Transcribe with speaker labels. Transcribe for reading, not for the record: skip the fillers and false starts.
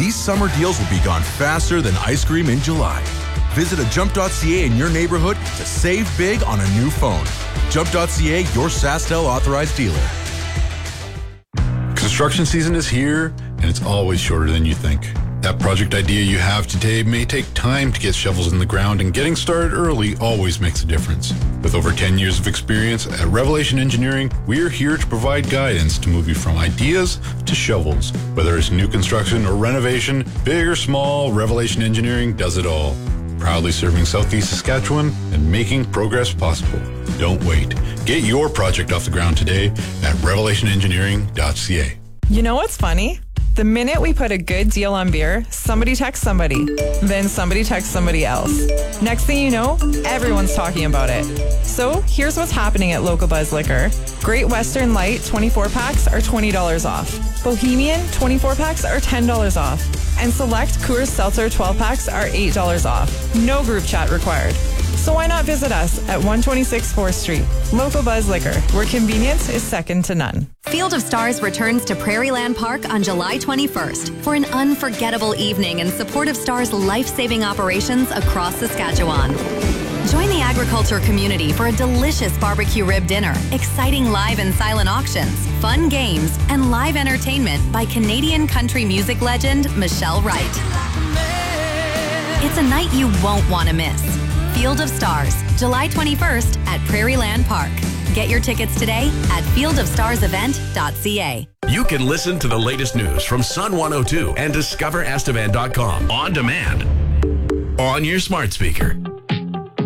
Speaker 1: These summer deals will be gone faster than ice cream in July. Visit a Jump.ca in your neighborhood to save big on a new phone. Jump.ca, your SaskTel authorized dealer.
Speaker 2: Construction season is here, and it's always shorter than you think. That project idea you have today may take time to get shovels in the ground, and getting started early always makes a difference. With over 10 years of experience at Revelation Engineering, we're here to provide guidance to move you from ideas to shovels. Whether it's new construction or renovation, big or small, Revelation Engineering does it all. Proudly serving Southeast Saskatchewan and making progress possible. Don't wait. Get your project off the ground today at revelationengineering.ca.
Speaker 3: You know what's funny? The minute we put a good deal on beer, somebody texts somebody. Then somebody texts somebody else. Next thing you know, everyone's talking about it. So here's what's happening at Local Buzz Liquor. Great Western Light 24 packs are $20 off. Bohemian 24 packs are $10 off. And select Coors Seltzer 12 packs are $8 off. No group chat required. So why not visit us at 126 4th Street? Local Buzz Liquor, where convenience is second to none.
Speaker 4: Field of Stars returns to Prairieland Park on July 21st for an unforgettable evening in support of Stars' life-saving operations across Saskatchewan. Join the agriculture community for a delicious barbecue rib dinner, exciting live and silent auctions, fun games, and live entertainment by Canadian country music legend Michelle Wright. It's a night you won't want to miss. Field of Stars, July 21st at Prairieland Park. Get your tickets today at fieldofstarsevent.ca.
Speaker 5: You can listen to the latest news from Sun 102 and discoverestevan.com on demand on your smart speaker.